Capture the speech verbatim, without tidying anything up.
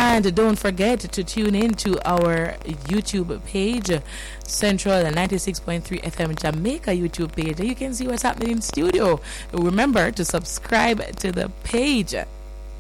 And don't forget to tune in to our YouTube page, Central ninety-six point three F M Jamaica YouTube page. You can see what's happening in studio. Remember to subscribe to the page.